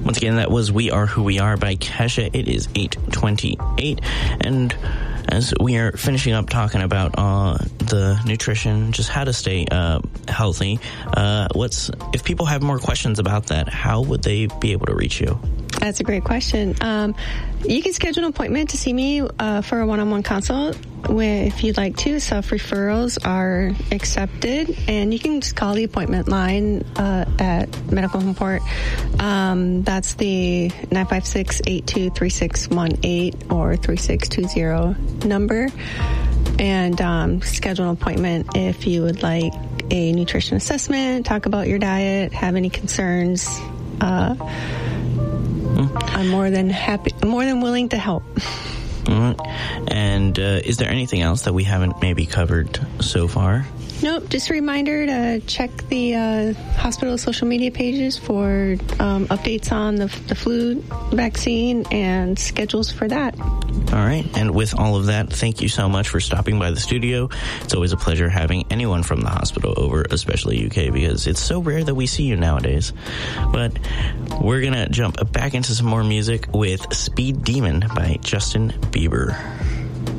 Once again, that was We Are Who We Are by Kesha. It is 8:28, and as we are finishing up talking about the nutrition, just how to stay healthy, if people have more questions about that, how would they be able to reach you? That's a great question. You can schedule an appointment to see me for a one-on-one consult if you'd like to. Self-referrals are accepted, and you can just call the appointment line at Medical Homeport. That's the 956-823618 or 3620 number, and schedule an appointment if you would like a nutrition assessment, talk about your diet, have any concerns. I'm more than willing to help. And is there anything else that we haven't maybe covered so far? Nope, just a reminder to check the hospital social media pages for updates on the flu vaccine and schedules for that. All right, and with all of that, thank you so much for stopping by the studio. It's always a pleasure having anyone from the hospital over, especially UK, because it's so rare that we see you nowadays. But we're going to jump back into some more music with Speed Demon by Justin Bieber.